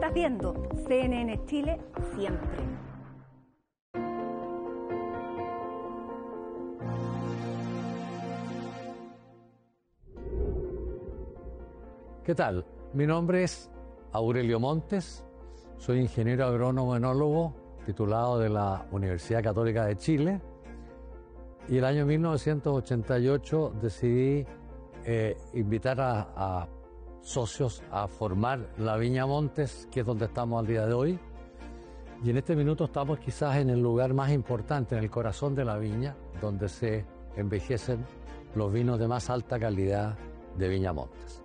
Estás viendo CNN Chile siempre. ¿Qué tal? Mi nombre es Aurelio Montes, soy ingeniero agrónomo enólogo titulado de la Universidad Católica de Chile y el año 1988 decidí invitar a socios a formar la Viña Montes, que es donde estamos al día de hoy. Y en este minuto estamos quizás en el lugar más importante, en el corazón de la viña, donde se envejecen los vinos de más alta calidad de Viña Montes.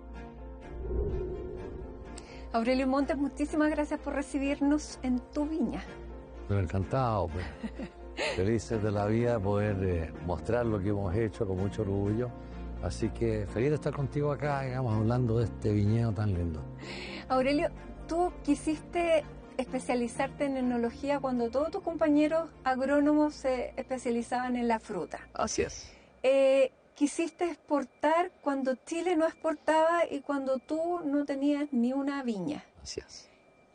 Aurelio Montes, muchísimas gracias por recibirnos en tu viña. Pero encantado, pues. Felices de la vida poder mostrar lo que hemos hecho con mucho orgullo. Así que feliz de estar contigo acá, digamos, hablando de este viñedo tan lindo. Aurelio, tú quisiste especializarte en enología cuando todos tus compañeros agrónomos se especializaban en la fruta. Así es. Quisiste exportar cuando Chile no exportaba y cuando tú no tenías ni una viña. Así es.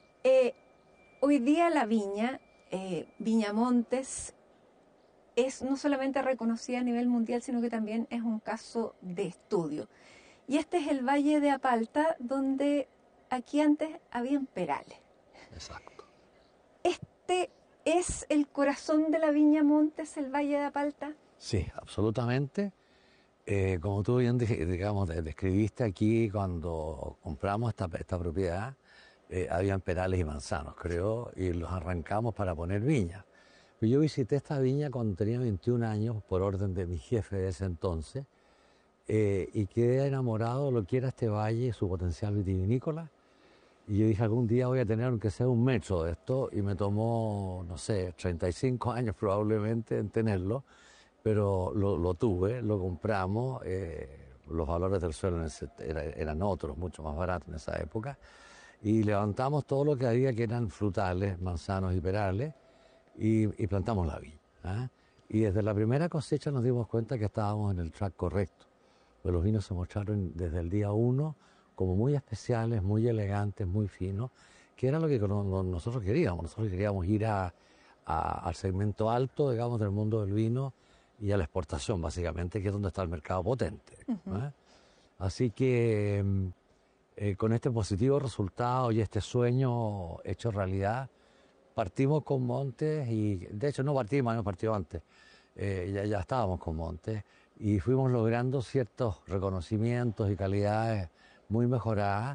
Hoy día la viña, Viña Montes, es no solamente reconocida a nivel mundial, sino que también es un caso de estudio. Y este es el Valle de Apalta, donde aquí antes habían perales. Exacto. ¿Este es el corazón de la Viña Montes, el Valle de Apalta? Sí, absolutamente. Como tú bien describiste aquí, cuando compramos esta propiedad, habían perales y manzanos, creo, y los arrancamos para poner viña. Yo visité esta viña cuando tenía 21 años, por orden de mi jefe de ese entonces, y quedé enamorado de lo que era este valle y su potencial vitivinícola. Y yo dije, algún día voy a tener aunque sea un metro de esto, y me tomó, no sé, 35 años probablemente en tenerlo, pero lo tuve, lo compramos, los valores del suelo eran otros, mucho más baratos en esa época, y levantamos todo lo que había que eran frutales, manzanos y perales, y plantamos la viña. Y desde la primera cosecha nos dimos cuenta que estábamos en el track correcto, pues los vinos se mostraron desde el día 1 como muy especiales, muy elegantes, muy finos, que era lo que nosotros queríamos. Nosotros queríamos ir al segmento alto, digamos, del mundo del vino, y a la exportación, básicamente, que es donde está el mercado potente. Uh-huh. Así que con este positivo resultado y este sueño hecho realidad, partimos con Montes, y de hecho no partimos, hemos partido antes, ya estábamos con Montes, y fuimos logrando ciertos reconocimientos y calidades muy mejoradas,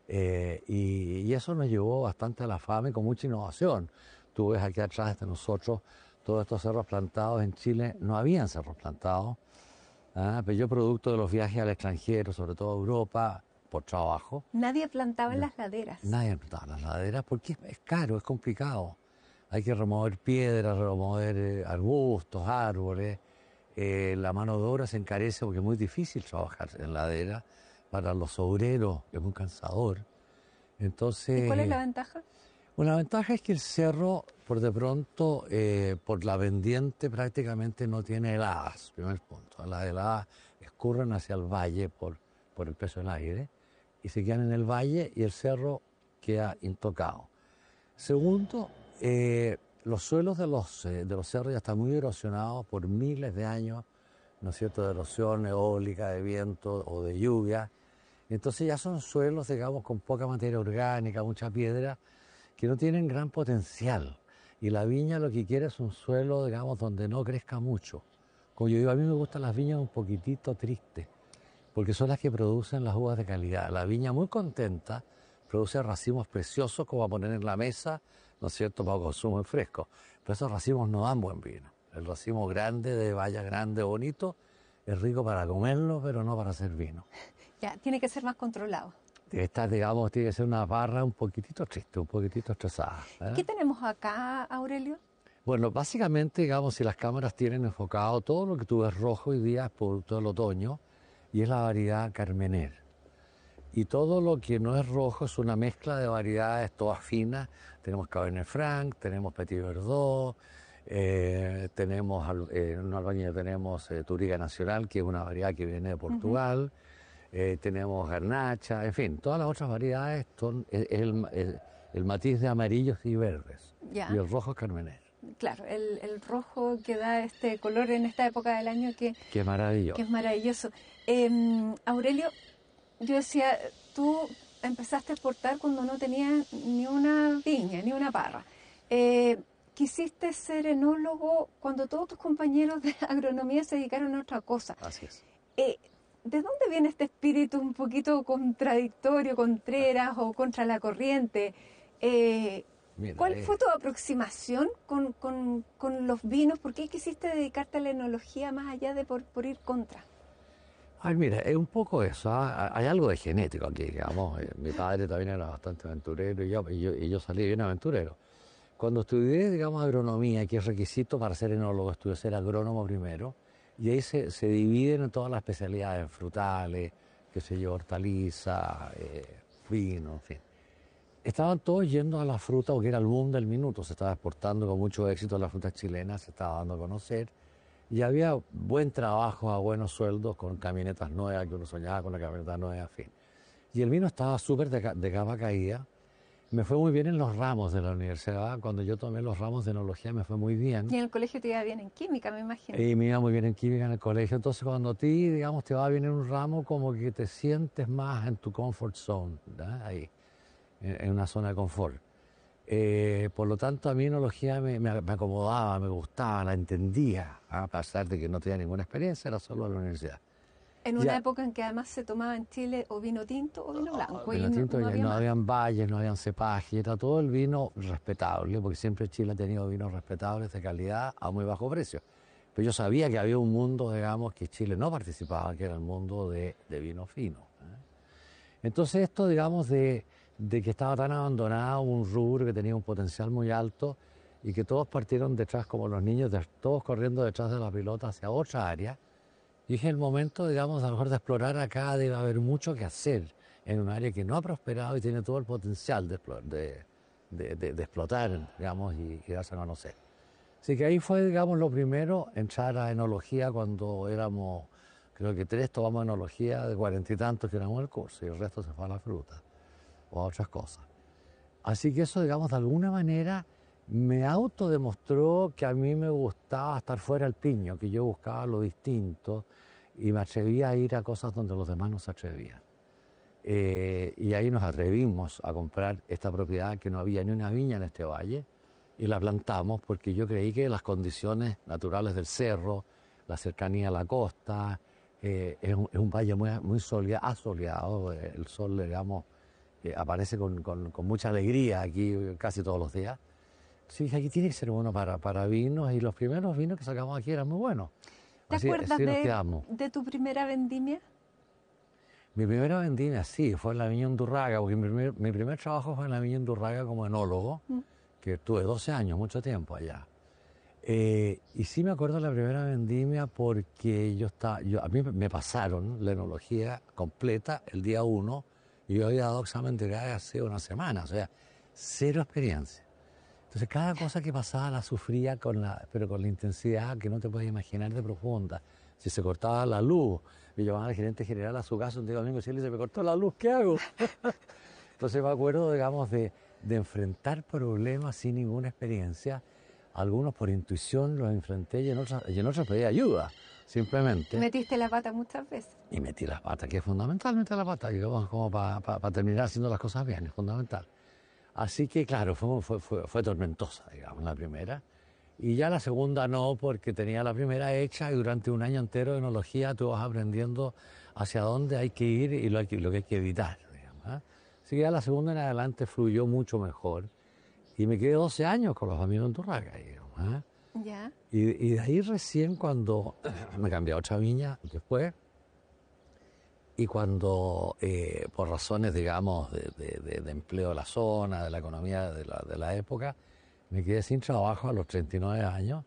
y eso nos llevó bastante a la fama y con mucha innovación. Tú ves aquí atrás de nosotros todos estos cerros plantados. En Chile no habían cerros plantados, pero yo, producto de los viajes al extranjero, sobre todo a Europa, por trabajo. Nadie plantaba en las laderas. Nadie plantaba en las laderas porque es caro, es complicado. Hay que remover piedras, remover arbustos, árboles. La mano de obra se encarece porque es muy difícil trabajar en ladera. Para los obreros es muy cansador. Entonces, ¿y cuál es la ventaja? Bueno, la ventaja es que el cerro, por de pronto, por la pendiente prácticamente no tiene heladas, primer punto. Las heladas escurren hacia el valle por el peso del aire y se quedan en el valle y el cerro queda intocado. Segundo, los suelos de los cerros ya están muy erosionados por miles de años, ¿no es cierto?, de erosión eólica, de viento o de lluvia. Entonces ya son suelos, digamos, con poca materia orgánica, mucha piedra, que no tienen gran potencial. Y la viña lo que quiere es un suelo, digamos, donde no crezca mucho. Como yo digo, a mí me gustan las viñas un poquitito tristes, porque son las que producen las uvas de calidad. La viña muy contenta produce racimos preciosos como a poner en la mesa, ¿no es cierto?, para consumo en fresco. Pero esos racimos no dan buen vino. El racimo grande, de valla grande, bonito, es rico para comerlo, pero no para hacer vino. Ya, tiene que ser más controlado. Esta, digamos, tiene que ser una barra un poquitito triste, un poquitito estresada. ¿Qué tenemos acá, Aurelio? Bueno, básicamente, digamos, si las cámaras tienen enfocado, todo lo que tú ves rojo hoy día es producto del otoño y es la variedad Carmener. Y todo lo que no es rojo es una mezcla de variedades todas finas. Tenemos Cabernet Franc, tenemos Petit Verdot, tenemos en Albañil tenemos Touriga Nacional, que es una variedad que viene de Portugal. Uh-huh. Tenemos Garnacha, en fin, todas las otras variedades son el matiz de amarillos y verdes, Ya. y el rojo es carmener. Claro, el rojo que da este color en esta época del año Qué maravilloso. que es maravilloso. Aurelio, yo decía, tú empezaste a exportar cuando no tenías ni una viña, ni una parra. Quisiste ser enólogo cuando todos tus compañeros de agronomía se dedicaron a otra cosa. Así es. ¿De dónde viene este espíritu un poquito contradictorio, contreras o contra la corriente? Mira, ¿Cuál fue tu aproximación con los vinos? ¿Por qué quisiste dedicarte a la enología más allá de por ir contra? Ay, mira, es un poco eso. Hay algo de genético aquí, digamos. Mi padre también era bastante aventurero y yo salí bien aventurero. Cuando estudié, digamos, agronomía, que es requisito para ser enólogo, estudié ser agrónomo primero, y ahí se dividen en todas las especialidades, frutales, qué sé yo, hortaliza, vino, en fin. Estaban todos yendo a la fruta, porque era el boom del minuto, se estaba exportando con mucho éxito la fruta chilena, se estaba dando a conocer, y había buen trabajo a buenos sueldos, con camionetas nuevas, que uno soñaba con la camioneta nueva, en fin. Y el vino estaba súper de capa caída. Me fue muy bien en los ramos de la universidad. Cuando yo tomé los ramos de enología me fue muy bien. Y en el colegio te iba bien en química, me imagino. Y me iba muy bien en química en el colegio. Entonces cuando a ti, digamos, te va bien en un ramo, como que te sientes más en tu comfort zone, ¿verdad? Ahí, en una zona de confort. Por lo tanto, a mí enología me acomodaba, me gustaba, la entendía, a pesar de que no tenía ninguna experiencia, era solo en la universidad. En una época en que además se tomaba en Chile o vino tinto o vino blanco. Vino tinto, no habían valles, no habían cepaje, era todo el vino respetable, porque siempre Chile ha tenido vinos respetables de calidad a muy bajo precio. Pero yo sabía que había un mundo, digamos, que Chile no participaba, que era el mundo de vino fino. Entonces esto, digamos, de que estaba tan abandonado, un rubro que tenía un potencial muy alto y que todos partieron detrás, como los niños, todos corriendo detrás de la pelota hacia otra área. Y dije, el momento, digamos, a lo mejor de explorar acá debe haber mucho que hacer en un área que no ha prosperado y tiene todo el potencial de explotar, digamos, y darse a conocer. Así que ahí fue, digamos, lo primero, entrar a enología cuando éramos, creo que 3 tomamos enología de 40 y tantos que éramos el curso y el resto se fue a la fruta o a otras cosas. Así que eso, digamos, de alguna manera me autodemostró que a mí me gustaba estar fuera del piño, que yo buscaba lo distinto y me atrevía a ir a cosas donde los demás no se atrevían. Y ahí nos atrevimos a comprar esta propiedad que no había ni una viña en este valle y la plantamos porque yo creí que las condiciones naturales del cerro, la cercanía a la costa, es un valle muy asoleado, el sol, digamos, aparece con mucha alegría aquí casi todos los días. Sí, aquí tiene que ser bueno para vinos y los primeros vinos que sacamos aquí eran muy buenos. ¿Te acuerdas de tu primera vendimia? Mi primera vendimia, sí, fue en la Viña Undurraga, porque mi primer trabajo fue en la Viña Undurraga como enólogo, que tuve 12 años, mucho tiempo allá. Y sí me acuerdo de la primera vendimia porque a mí me pasaron la enología completa el día 1 y yo había dado examen de grado hace una semana, o sea, cero experiencia. Entonces cada cosa que pasaba la sufría pero con la intensidad que no te puedes imaginar de profunda. Si se cortaba la luz, me llamaban al gerente general a su casa un día domingo y decía, se me cortó la luz, ¿qué hago? Entonces me acuerdo, digamos, de enfrentar problemas sin ninguna experiencia. Algunos por intuición los enfrenté y en otros pedí ayuda, simplemente. ¿Metiste la pata muchas veces? Y metí la pata, que es fundamental meter la pata, digamos, como para terminar haciendo las cosas bien, es fundamental. Así que, claro, fue tormentosa, digamos, la primera. Y ya la segunda no, porque tenía la primera hecha y durante un año entero de enología tú vas aprendiendo hacia dónde hay que ir y lo que hay que evitar, digamos, ¿eh? Así que ya la segunda en adelante fluyó mucho mejor. Y me quedé 12 años con los amigos en Turraca, digamos, ¿eh? Ya. Y de ahí recién cuando me cambié a otra viña después, y cuando, por razones, digamos, de empleo de la zona, de la economía de la época, me quedé sin trabajo a los 39 años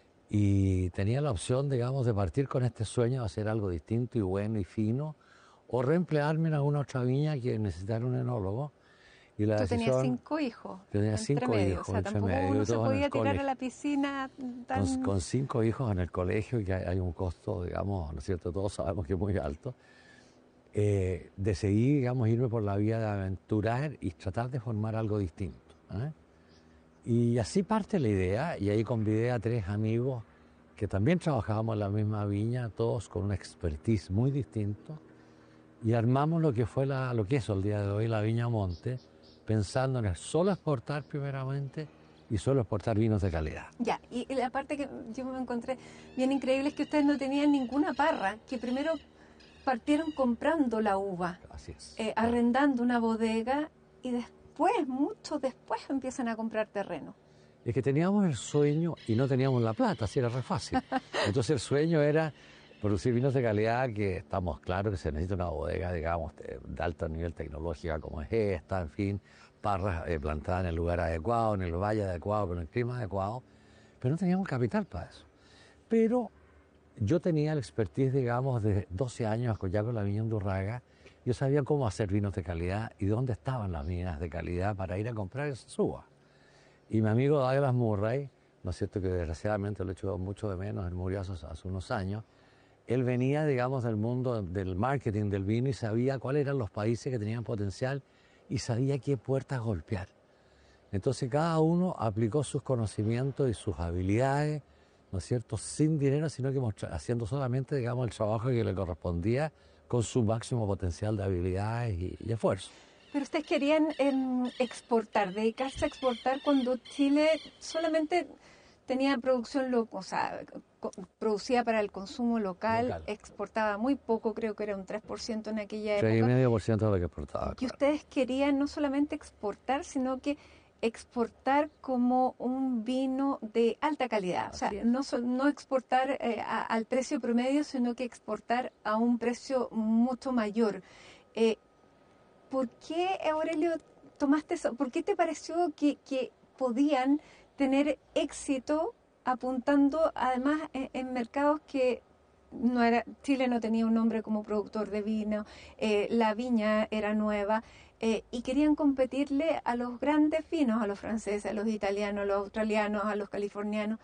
y tenía la opción, digamos, de partir con este sueño de hacer algo distinto y bueno y fino, o reemplearme en alguna otra viña que necesitara un enólogo. Y la Tú decisión, tenías 5 hijos. yo tenía 5 hijos, O sea, tampoco uno se podía tirar a la piscina tan... Con 5 hijos en el colegio, que hay un costo, digamos, ¿no es cierto? Todos sabemos que es muy alto. decidí, digamos, irme por la vía de aventurar y tratar de formar algo distinto. Y así parte la idea, y ahí convidé a 3 amigos que también trabajábamos en la misma viña, todos con una expertise muy distinta, y armamos lo que fue lo que es el día de hoy la Viña Montes, pensando en el solo exportar primeramente y solo exportar vinos de calidad. Ya, y la parte que yo me encontré bien increíble es que ustedes no tenían ninguna parra, que primero partieron comprando la uva, Así es. arrendando una bodega y después, mucho después, empiezan a comprar terreno. Es que teníamos el sueño y no teníamos la plata, así era re fácil. Entonces el sueño era producir vinos de calidad, que estamos claros que se necesita una bodega, digamos, de alto nivel tecnológico como es esta, en fin, parras plantadas en el lugar adecuado, en el valle adecuado, con el clima adecuado, pero no teníamos capital para eso. Pero yo tenía la expertise, digamos, de 12 años ya con la viña Undurraga. Yo sabía cómo hacer vinos de calidad y dónde estaban las viñas de calidad para ir a comprar esas uvas. Y mi amigo Douglas Murray, ¿no es cierto?, que desgraciadamente lo echo mucho de menos, él murió hace unos años. Él venía, digamos, del mundo del marketing del vino y sabía cuáles eran los países que tenían potencial y sabía qué puertas golpear. Entonces cada uno aplicó sus conocimientos y sus habilidades, ¿no es cierto?, sin dinero, sino que haciendo solamente, digamos, el trabajo que le correspondía con su máximo potencial de habilidades y esfuerzo. Pero ustedes querían exportar, dedicarse a exportar cuando Chile solamente tenía producción local, o sea, producía para el consumo local, exportaba muy poco, creo que era un 3% en aquella época. 3,5% de lo que exportaba. Y ustedes querían no solamente exportar, sino que exportar como un vino de alta calidad. O sea, no exportar al precio promedio, sino que exportar a un precio mucho mayor. ¿Por qué, Aurelio, tomaste eso? ¿Por qué te pareció que podían tener éxito apuntando además en mercados que no era, Chile no tenía un nombre como productor de vino, la viña era nueva y querían competirle a los grandes vinos, a los franceses, a los italianos, a los australianos, a los californianos?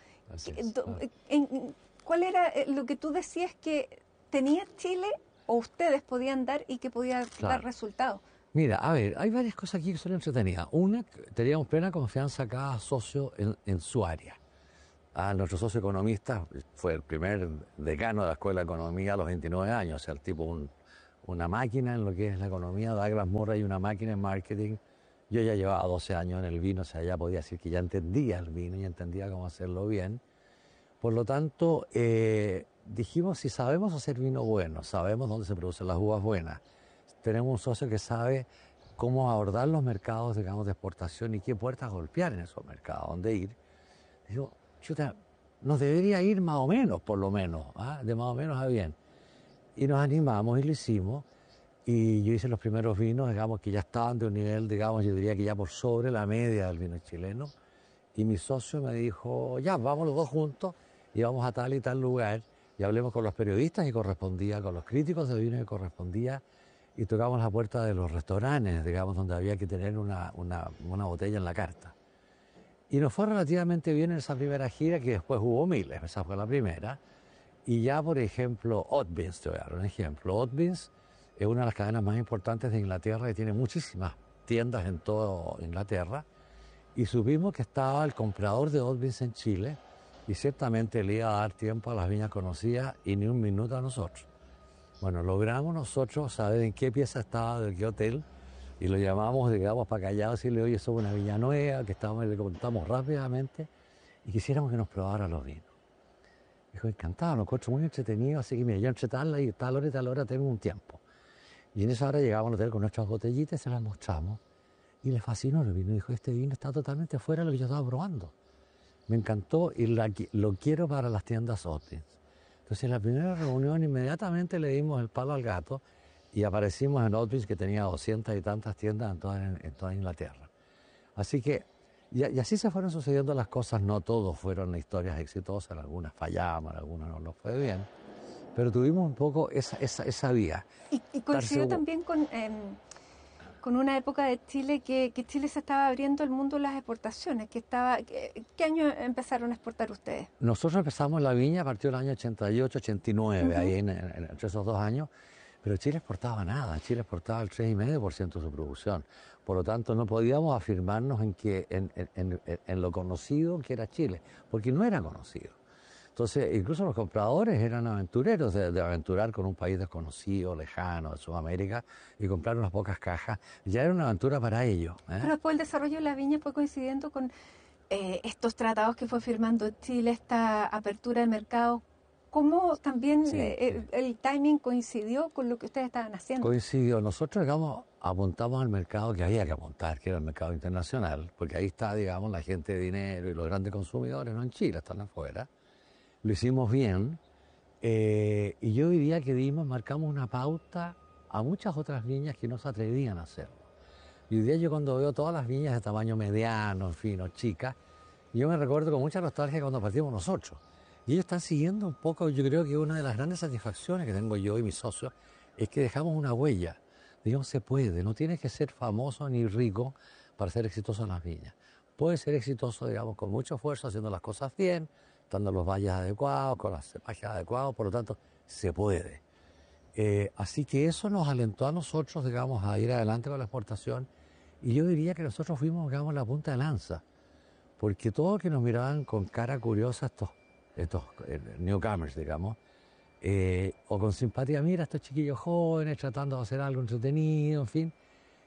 ¿Cuál era lo que tú decías que tenía Chile o ustedes podían dar y que podía dar resultados? Mira, a ver, hay varias cosas aquí que son entretenidas. Una, teníamos plena confianza cada socio en su área. Nuestro socio economista fue el primer decano de la Escuela de Economía a los 29 años, o sea, el tipo una máquina en lo que es la economía. Douglas Murray una máquina en marketing. Yo ya llevaba 12 años en el vino, o sea, ya podía decir que ya entendía el vino y entendía cómo hacerlo bien. Por lo tanto, dijimos, si sabemos hacer vino bueno, sabemos dónde se producen las uvas buenas, tenemos un socio que sabe cómo abordar los mercados, digamos, de exportación y qué puertas golpear en esos mercados, dónde ir. Digo, chuta, nos debería ir más o menos, por lo menos, de más o menos a bien. Y nos animamos y lo hicimos. Y yo hice los primeros vinos, digamos, que ya estaban de un nivel, digamos, yo diría que ya por sobre la media del vino chileno. Y mi socio me dijo, ya, vamos los dos juntos y vamos a tal y tal lugar y hablemos con los periodistas que correspondía, con los críticos de vino que correspondía, y tocamos la puerta de los restaurantes, digamos, donde había que tener una botella en la carta. Y nos fue relativamente bien en esa primera gira, que después hubo miles, esa fue la primera. Y ya, por ejemplo, Oatbins, te voy a dar un ejemplo. Oatbins es una de las cadenas más importantes de Inglaterra y tiene muchísimas tiendas en toda Inglaterra. Y supimos que estaba el comprador de Oatbins en Chile y ciertamente le iba a dar tiempo a las viñas conocidas y ni un minuto a nosotros. Bueno, logramos nosotros saber en qué pieza estaba, de qué hotel, y lo llamamos, digamos, para callado, decirle, oye, somos una viña nueva, que le contamos rápidamente y quisiéramos que nos probara los vinos. Dijo, encantado, nos encuentro muy entretenido, así que mira, yo entre tal y tal hora tengo un tiempo. Y en esa hora llegamos al hotel con nuestras botellitas y se las mostramos. Y le fascinó el vino, dijo, este vino está totalmente fuera de lo que yo estaba probando. Me encantó y lo quiero para las tiendas Oatbins. Entonces en la primera reunión inmediatamente le dimos el palo al gato y aparecimos en Oatbins, que tenía 200 y tantas tiendas en toda Inglaterra. Así que, y así se fueron sucediendo las cosas, no todos fueron historias exitosas, algunas fallamos, algunas no nos fue bien, pero tuvimos un poco esa vía. Y coincidió también con una época de Chile que Chile se estaba abriendo al mundo de las exportaciones. ¿Qué año empezaron a exportar ustedes? Nosotros empezamos la viña a partir del año 88, 89, ahí entre esos 2 años. Pero Chile exportaba nada, Chile exportaba el 3,5% de su producción. Por lo tanto, no podíamos afirmarnos en lo conocido que era Chile, porque no era conocido. Entonces, incluso los compradores eran aventureros de aventurar con un país desconocido, lejano, de Sudamérica, y comprar unas pocas cajas. Ya era una aventura para ellos. Pero después el desarrollo de la viña fue coincidiendo con estos tratados que fue firmando Chile, esta apertura de mercado. ¿Cómo también Sí, sí. el timing coincidió con lo que ustedes estaban haciendo? Coincidió. Nosotros, digamos, apuntamos al mercado que había que apuntar, que era el mercado internacional, porque ahí está, digamos, la gente de dinero y los grandes consumidores, no en Chile, están afuera. Lo hicimos bien, y yo diría que marcamos una pauta a muchas otras viñas que no se atrevían a hacerlo. Y hoy día yo cuando veo todas las viñas de tamaño mediano, en fin, o chicas, yo me recuerdo con mucha nostalgia cuando partimos nosotros. Y ellos están siguiendo un poco, yo creo que una de las grandes satisfacciones que tengo yo y mis socios es que dejamos una huella. Digamos, se puede, no tienes que ser famoso ni rico para ser exitoso en las viñas. Puedes ser exitoso, digamos, con mucho esfuerzo, haciendo las cosas bien, dando los valles adecuados, con las cepajes adecuados, por lo tanto, se puede. Así que eso nos alentó a nosotros, digamos, a ir adelante con la exportación, y yo diría que nosotros fuimos, digamos, la punta de lanza, porque todos que nos miraban con cara curiosa, estos newcomers, digamos, o con simpatía, mira, estos chiquillos jóvenes tratando de hacer algo entretenido, en fin,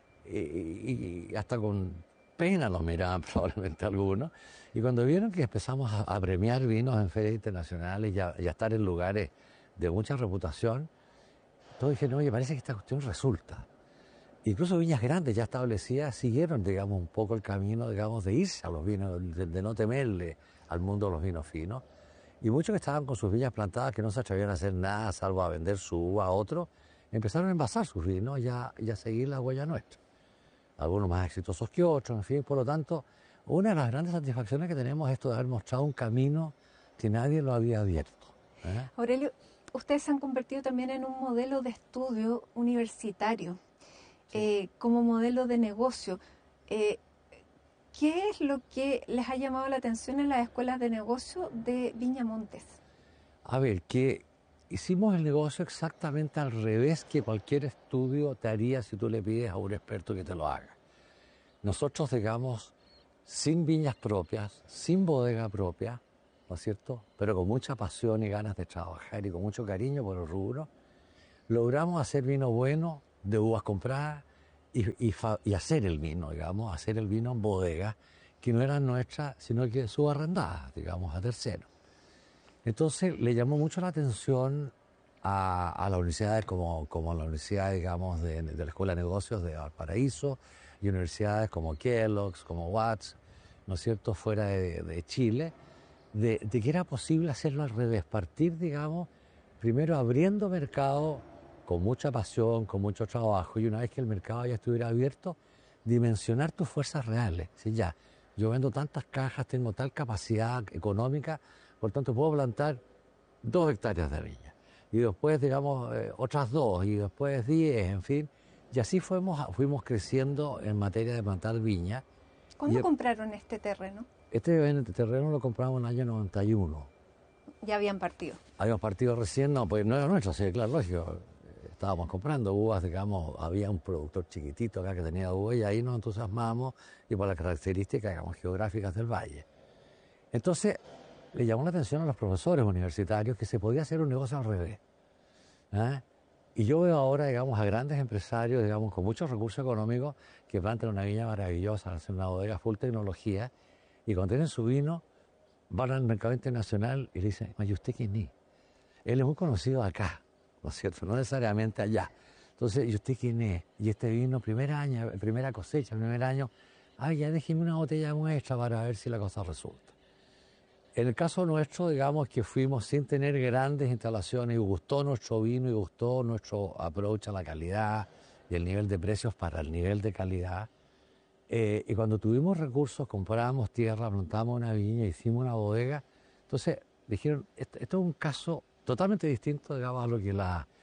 y hasta con pena los miraban probablemente algunos, y cuando vieron que empezamos a premiar vinos en ferias internacionales y a estar en lugares de mucha reputación, todos dijeron, oye, parece que esta cuestión resulta. Incluso viñas grandes ya establecidas siguieron, digamos, un poco el camino, digamos, de irse a los vinos, de no temerle al mundo de los vinos finos. Y muchos que estaban con sus viñas plantadas, que no se atrevían a hacer nada, salvo a vender su uva a otros, empezaron a envasar sus vinos y a seguir la huella nuestra. Algunos más exitosos que otros, en fin. Por lo tanto, una de las grandes satisfacciones que tenemos es esto de haber mostrado un camino que nadie lo había abierto. Aurelio, ustedes se han convertido también en un modelo de estudio universitario, como modelo de negocio. ¿Qué es lo que les ha llamado la atención en las escuelas de negocio de Viña Montes? A ver, que hicimos el negocio exactamente al revés que cualquier estudio te haría si tú le pides a un experto que te lo haga. Nosotros, digamos, sin viñas propias, sin bodega propia, ¿no es cierto?, pero con mucha pasión y ganas de trabajar y con mucho cariño por el rubro, logramos hacer vino bueno de uvas compradas y hacer el vino, digamos, hacer el vino en bodegas que no eran nuestras, sino que subarrendadas, digamos, a terceros. Entonces le llamó mucho la atención a las universidades como la universidad, digamos, de la Escuela de Negocios de Valparaíso y universidades como Kellogg's, como Watts, ¿no es cierto?, fuera de Chile, de que era posible hacerlo al revés, partir, digamos, primero abriendo mercado con mucha pasión, con mucho trabajo, y una vez que el mercado ya estuviera abierto, dimensionar tus fuerzas reales. Si ya, yo vendo tantas cajas, tengo tal capacidad económica, por tanto puedo plantar 2 hectáreas de viña. Y después, digamos, otras 2, y después 10, en fin. Y así fuimos creciendo en materia de plantar viña. ¿Cuándo compraron este terreno? Este terreno lo compramos en el año 91. Ya habían partido. Habíamos partido recién, no, pues no era nuestro, sí, claro, lógico. Estábamos comprando uvas, digamos, había un productor chiquitito acá que tenía uvas y ahí nos entusiasmamos y por las características, digamos, geográficas del valle. Entonces, le llamó la atención a los profesores universitarios que se podía hacer un negocio al revés. Y yo veo ahora, digamos, a grandes empresarios, digamos, con muchos recursos económicos que plantan una viña maravillosa, hacen una bodega full tecnología y cuando tienen su vino van al mercado internacional y le dicen, ¿y usted quién es? Él es muy conocido acá, ¿no es cierto? No necesariamente allá. Entonces, ¿y usted quién es? Y este vino, primera cosecha, primer año, ya déjeme una botella de muestra para ver si la cosa resulta. En el caso nuestro, digamos que fuimos sin tener grandes instalaciones y gustó nuestro vino y gustó nuestro approach a la calidad y el nivel de precios para el nivel de calidad. Y cuando tuvimos recursos, compramos tierra, plantamos una viña, hicimos una bodega. Entonces dijeron, esto es un caso totalmente distinto, digamos, a lo que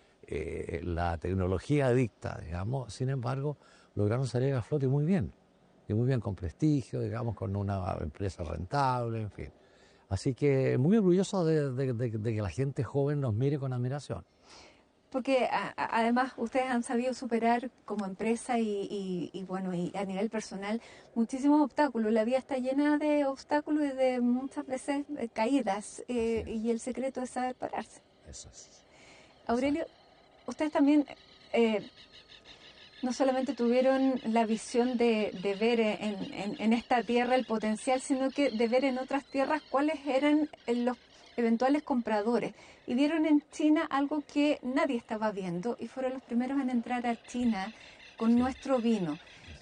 la tecnología dicta, digamos. Sin embargo, lograron salir a flote muy bien con prestigio, digamos, con una empresa rentable, en fin. Así que muy orgulloso de que la gente joven nos mire con admiración. porque además ustedes han sabido superar como empresa bueno, y a nivel personal muchísimos obstáculos. La vida está llena de obstáculos y de muchas veces caídas, y el secreto es saber pararse. Eso es. Aurelio, ustedes también no solamente tuvieron la visión de ver en esta tierra el potencial, sino que de ver en otras tierras cuáles eran los eventuales compradores. Y vieron en China algo que nadie estaba viendo y fueron los primeros en entrar a China con nuestro vino.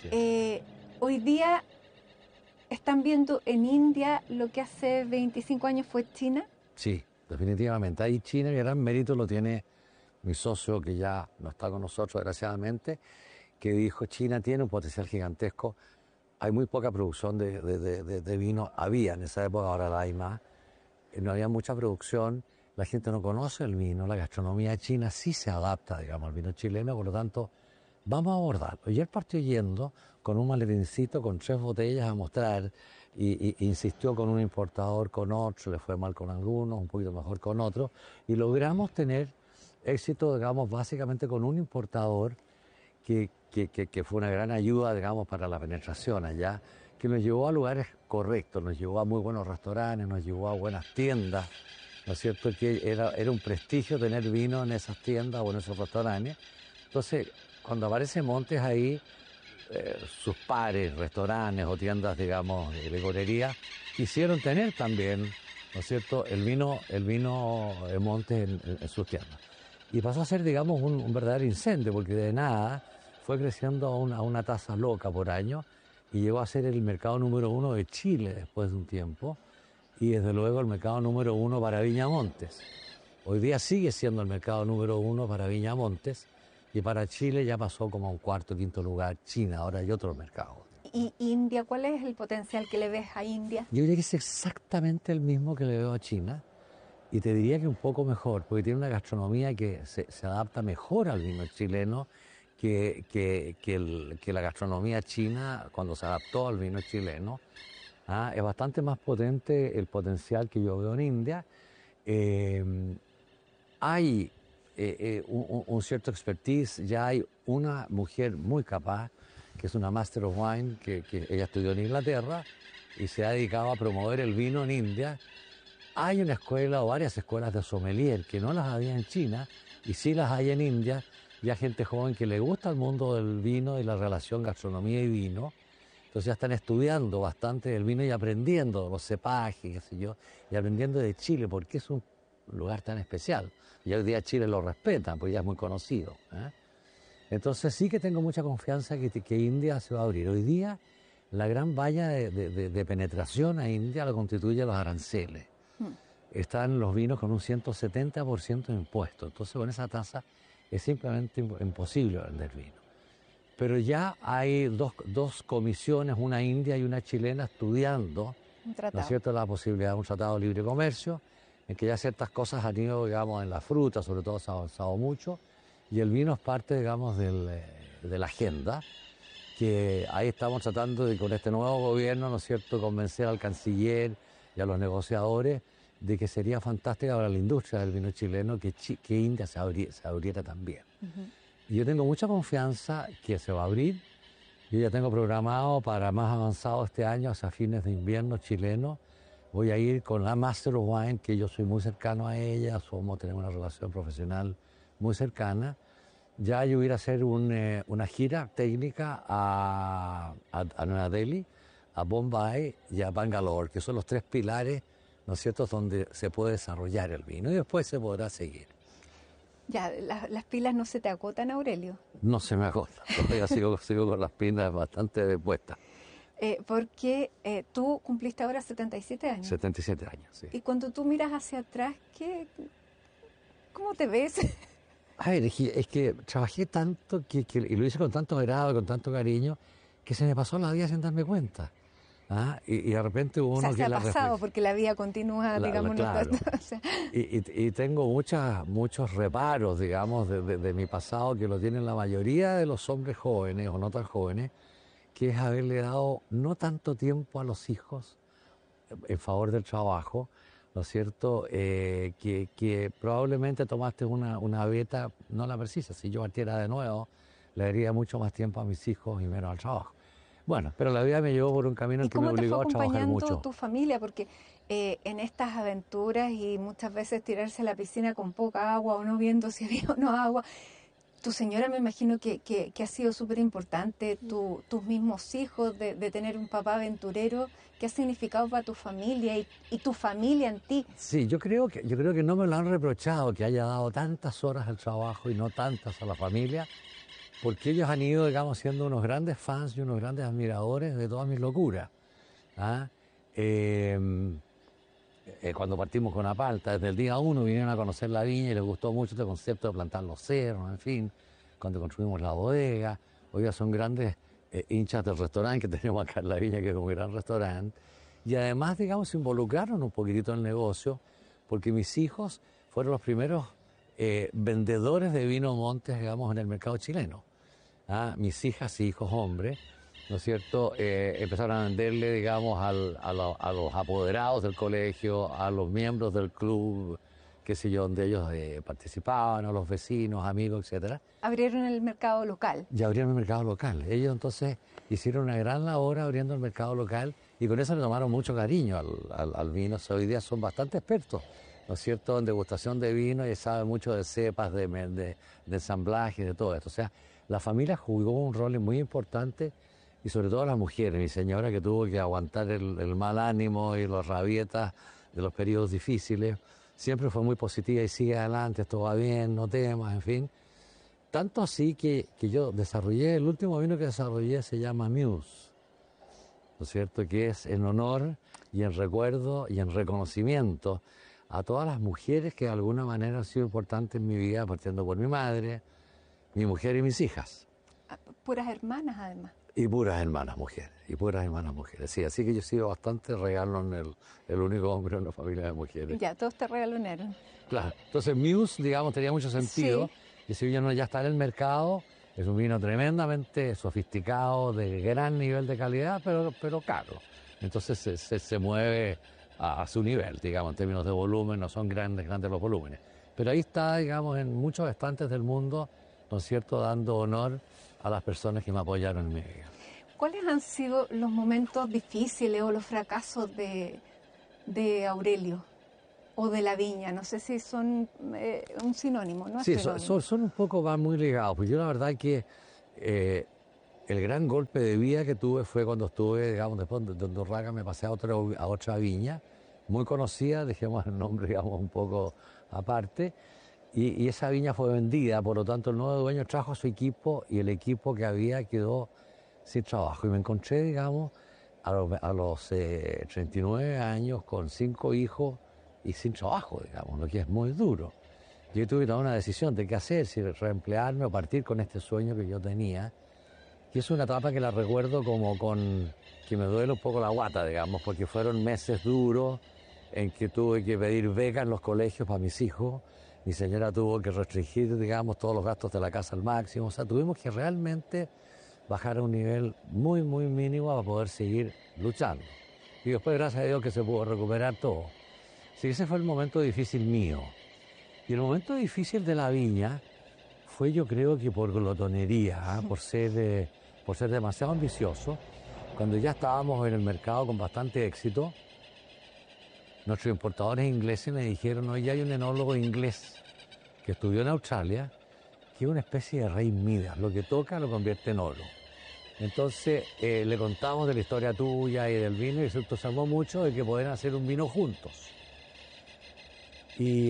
Hoy día están viendo en India lo que hace 25 años fue China. Sí, definitivamente. Ahí China, el gran mérito lo tiene mi socio, que ya no está con nosotros, desgraciadamente, que dijo: China tiene un potencial gigantesco. Hay muy poca producción de vino. Había en esa época, ahora la hay más. No había mucha producción, la gente no conoce el vino, la gastronomía china sí se adapta, digamos, al vino chileno, por lo tanto, vamos a abordarlo. Y él partió yendo con un maletincito, con 3 botellas a mostrar, y insistió con un importador, con otro, le fue mal con algunos, un poquito mejor con otros, y logramos tener éxito, digamos, básicamente con un importador que fue una gran ayuda, digamos, para la penetración allá, que nos llevó a lugares correctos, nos llevó a muy buenos restaurantes, nos llevó a buenas tiendas, ¿no es cierto? Que era un prestigio tener vino en esas tiendas o en esos restaurantes. Entonces, cuando aparece Montes ahí, sus pares, restaurantes o tiendas, digamos, de licorería, quisieron tener también, ¿no es cierto?, el vino de Montes en sus tiendas. Y pasó a ser, digamos, un verdadero incendio, porque de nada fue creciendo a una tasa loca por año y llegó a ser el mercado número 1 de Chile después de un tiempo, y desde luego el mercado número 1 para Viña Montes. Hoy día sigue siendo el mercado número 1 para Viña Montes, y para Chile ya pasó como a un cuarto, quinto lugar China, ahora hay otros mercados. ¿Y India? ¿Cuál es el potencial que le ves a India? Yo diría que es exactamente el mismo que le veo a China, y te diría que un poco mejor, porque tiene una gastronomía que se adapta mejor al vino chileno que la gastronomía china cuando se adaptó al vino chileno. Es bastante más potente el potencial que yo veo en India. Hay un cierto expertise, ya hay una mujer muy capaz, que es una Master of Wine, que ella estudió en Inglaterra y se ha dedicado a promover el vino en India. Hay una escuela o varias escuelas de sommelier que no las había en China y sí las hay en India. Ya gente joven que le gusta el mundo del vino y la relación gastronomía y vino. Entonces ya están estudiando bastante del vino y aprendiendo los cepajes, qué sé yo, y aprendiendo de Chile, porque es un lugar tan especial. Y hoy día Chile lo respeta, porque ya es muy conocido. Entonces sí que tengo mucha confianza que India se va a abrir. Hoy día la gran valla de penetración a India lo constituye los aranceles. Están los vinos con un 170% de impuesto. Entonces con esa tasa es simplemente imposible vender vino. Pero ya hay dos comisiones, una india y una chilena, estudiando, ¿no es cierto?, la posibilidad de un tratado de libre comercio, en que ya ciertas cosas han ido, digamos, en la fruta, sobre todo se ha avanzado mucho, y el vino es parte, digamos, de la agenda, que ahí estamos tratando de, con este nuevo gobierno, ¿no es cierto?, convencer al canciller y a los negociadores de que sería fantástica para la industria del vino chileno que India se abriera también. Y yo tengo mucha confianza que se va a abrir. Yo ya tengo programado para más avanzado este año, hacia fines de invierno chileno. Voy a ir con la Master of Wine, que yo soy muy cercano a ella, tenemos una relación profesional muy cercana. Ya yo voy a ir a hacer una gira técnica a Nueva Delhi, a Bombay y a Bangalore, que son los 3 pilares, ¿no es cierto?, donde se puede desarrollar el vino y después se podrá seguir. Ya, las pilas no se te agotan, Aurelio. No se me agota, todavía sigo con las pilas bastante puestas. Porque tú cumpliste ahora 77 años. 77 años, sí. Y cuando tú miras hacia atrás, ¿cómo te ves? A ver, es que trabajé tanto y lo hice con tanto agrado, con tanto cariño, que se me pasó la vida sin darme cuenta. Y de repente uno... O sea, se ha pasado porque la vida continúa, digamos. Claro. O sea. Y tengo muchos reparos, digamos, de mi pasado, que lo tienen la mayoría de los hombres jóvenes o no tan jóvenes, que es haberle dado no tanto tiempo a los hijos en favor del trabajo, ¿no es cierto? Que probablemente tomaste una beta, no la precisa. Si yo partiera de nuevo, le daría mucho más tiempo a mis hijos y menos al trabajo. Bueno, pero la vida me llevó por un camino ¿Y en que me cómo te fue obligó a trabajar acompañando mucho. tu familia? Porque en estas aventuras y muchas veces tirarse a la piscina con poca agua o no viendo si había o no agua, tu señora me imagino que ha sido súper importante, tus mismos hijos, de tener un papá aventurero, ¿qué ha significado para tu familia y tu familia en ti? Sí, yo creo que no me lo han reprochado que haya dado tantas horas al trabajo y no tantas a la familia, porque ellos han ido, digamos, siendo unos grandes fans y unos grandes admiradores de todas mis locuras. ¿Ah? Eh, Cuando partimos con Apalta, desde el día uno vinieron a conocer la viña y les gustó mucho este concepto de plantar los cerros, en fin, cuando construimos la bodega. Hoy ya son grandes hinchas del restaurante que tenemos acá en la viña, que es un gran restaurante. Y además, digamos, se involucraron un poquitito en el negocio, porque mis hijos fueron los primeros vendedores de vino Montes, digamos, en el mercado chileno. ¿Ah? Mis hijas y hijos hombres, ¿no es cierto? Empezaron a venderle, digamos, a los apoderados del colegio, a los miembros del club, qué sé yo, donde ellos participaban, a los vecinos, amigos, etcétera. Abrieron el mercado local. Y abrieron el mercado local. Ellos entonces hicieron una gran labor abriendo el mercado local y con eso le tomaron mucho cariño al vino. O sea, hoy día son bastante expertos, ¿no es cierto?, en degustación de vino y saben mucho de cepas, de ensamblaje, de todo esto. O sea, la familia jugó un rol muy importante y sobre todo las mujeres. Mi señora, que tuvo que aguantar el mal ánimo y las rabietas de los periodos difíciles, siempre fue muy positiva y sigue adelante, esto va bien, no temas, en fin. Tanto así que yo desarrollé, el último vino que desarrollé se llama Muse, ¿no es cierto?, que es en honor y en recuerdo y en reconocimiento a todas las mujeres que de alguna manera han sido importantes en mi vida, partiendo por mi madre, mi mujer y mis hijas. Puras hermanas, además. Y puras hermanas mujeres, sí, así que yo he sido bastante regalo en el único hombre en la familia de mujeres. Ya, todos te regalonaron. Claro, entonces Muse, digamos, tenía mucho sentido, Sí. y ese vino ya está en el mercado, es un vino tremendamente sofisticado, de gran nivel de calidad, pero caro. Entonces se mueve a su nivel, digamos, en términos de volumen, no son grandes los volúmenes. Pero ahí está, digamos, en muchos estantes del mundo, ¿no es cierto?, dando honor a las personas que me apoyaron en mi vida. ¿Cuáles han sido los momentos difíciles o los fracasos de Aurelio o de la viña? No sé si son un sinónimo, ¿no? Es Sí, sinónimo. son un poco más muy ligados, pues yo la verdad que el gran golpe de vida que tuve fue cuando estuve, digamos, después de Undurraga me pasé a otra viña, muy conocida, dejemos el nombre, digamos, un poco aparte, y esa viña fue vendida, por lo tanto el nuevo dueño trajo su equipo y el equipo que había quedó sin trabajo. Y me encontré, digamos, a los 39 años con 5 hijos y sin trabajo, digamos, lo que es muy duro. Yo tuve que tomar una decisión de qué hacer, si reemplearme o partir con este sueño que yo tenía. Y es una etapa que la recuerdo como que me duele un poco la guata, digamos, porque fueron meses duros en que tuve que pedir becas en los colegios para mis hijos. Mi señora tuvo que restringir, digamos, todos los gastos de la casa al máximo. O sea, tuvimos que realmente bajar a un nivel muy, muy mínimo para poder seguir luchando. Y después, gracias a Dios, que se pudo recuperar todo. Sí, ese fue el momento difícil mío. Y el momento difícil de la viña fue, yo creo, que por glotonería, por ser demasiado ambicioso. Cuando ya estábamos en el mercado con bastante éxito, nuestros importadores ingleses me dijeron: oye, hay un enólogo inglés que estudió en Australia, que es una especie de rey Midas, lo que toca lo convierte en oro. Entonces le contamos de la historia tuya y del vino y se entusiasmó mucho de que podían hacer un vino juntos. Y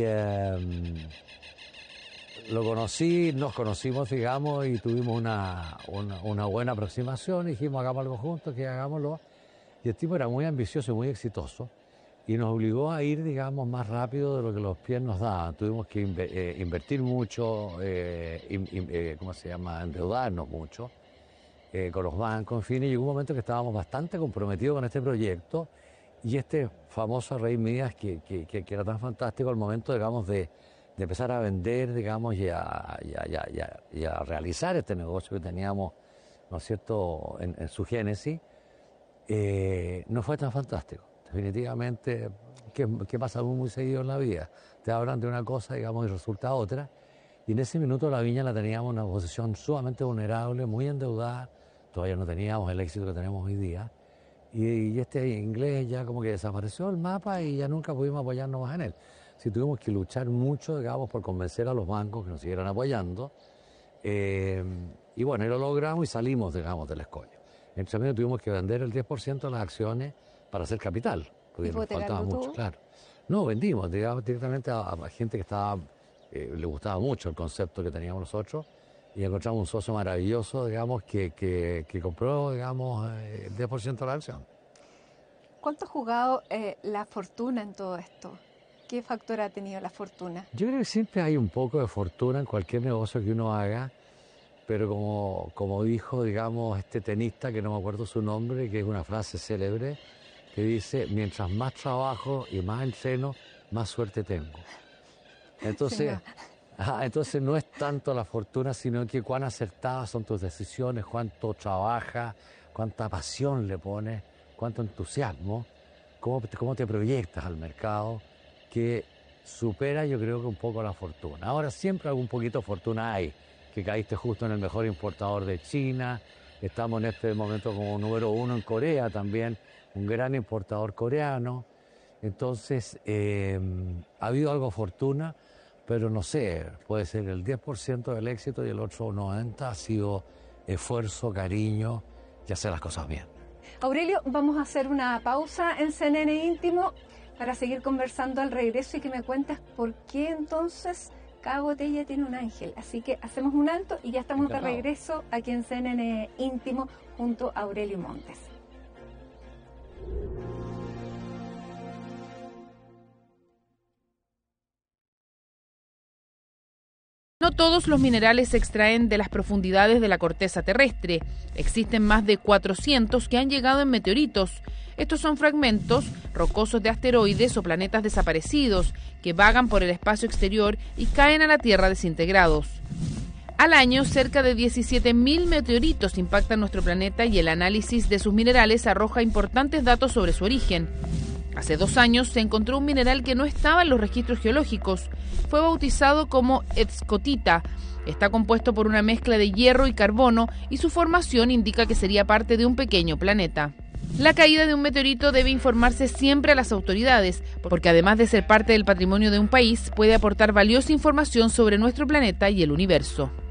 nos conocimos, digamos, y tuvimos una buena aproximación. Dijimos, hagamos algo juntos, que hagámoslo. Y el tipo era muy ambicioso y muy exitoso y nos obligó a ir, digamos, más rápido de lo que los pies nos daban. Tuvimos que invertir mucho, ¿cómo se llama?, endeudarnos mucho con los bancos, en fin. Y llegó un momento que estábamos bastante comprometidos con este proyecto y este famoso Rey Midas que era tan fantástico al momento, digamos, de empezar a vender, digamos, y a realizar este negocio que teníamos, ¿no es cierto?, en su génesis, no fue tan fantástico. definitivamente, que pasa muy seguido en la vida. Te hablan de una cosa, digamos, y resulta otra. Y en ese minuto la viña la teníamos en una posición sumamente vulnerable, muy endeudada. Todavía no teníamos el éxito que tenemos hoy día. Y este inglés ya como que desapareció del mapa y ya nunca pudimos apoyarnos más en él. Sí, tuvimos que luchar mucho, digamos, por convencer a los bancos que nos siguieran apoyando. Y bueno, y lo logramos y salimos, digamos, del escollo. Entre medio tuvimos que vender el 10% de las acciones para hacer capital, porque nos faltaba mucho, claro. No, vendimos, digamos, directamente a gente que estaba, le gustaba mucho el concepto que teníamos nosotros, y encontramos un socio maravilloso, digamos, que compró, digamos, el 10% de la acción. ¿Cuánto ha jugado la fortuna en todo esto? ¿Qué factor ha tenido la fortuna? Yo creo que siempre hay un poco de fortuna en cualquier negocio que uno haga, pero como dijo, digamos, este tenista, que no me acuerdo su nombre, que es una frase célebre, que dice, mientras más trabajo y más entreno, más suerte tengo. Entonces, entonces no es tanto la fortuna, sino que cuán acertadas son tus decisiones, cuánto trabajas, cuánta pasión le pones, cuánto entusiasmo, cómo te proyectas al mercado, que supera, yo creo, que un poco la fortuna. Ahora siempre algún poquito de fortuna hay, que caíste justo en el mejor importador de China, estamos en este momento como número 1 en Corea también, un gran importador coreano. Entonces, ha habido algo de fortuna, pero no sé, puede ser el 10% del éxito y el otro 90% ha sido esfuerzo, cariño y hacer las cosas bien. Aurelio, vamos a hacer una pausa en CNN Íntimo para seguir conversando al regreso y que me cuentes por qué entonces cada botella tiene un ángel. Así que hacemos un alto y ya estamos de regreso aquí en CNN Íntimo junto a Aurelio Montes. No todos los minerales se extraen de las profundidades de la corteza terrestre. Existen más de 400 que han llegado en meteoritos. Estos son fragmentos rocosos de asteroides o planetas desaparecidos que vagan por el espacio exterior y caen a la Tierra desintegrados. Al año, cerca de 17.000 meteoritos impactan nuestro planeta y el análisis de sus minerales arroja importantes datos sobre su origen. Hace 2 años se encontró un mineral que no estaba en los registros geológicos. Fue bautizado como escotita. Está compuesto por una mezcla de hierro y carbono y su formación indica que sería parte de un pequeño planeta. La caída de un meteorito debe informarse siempre a las autoridades, porque además de ser parte del patrimonio de un país, puede aportar valiosa información sobre nuestro planeta y el universo.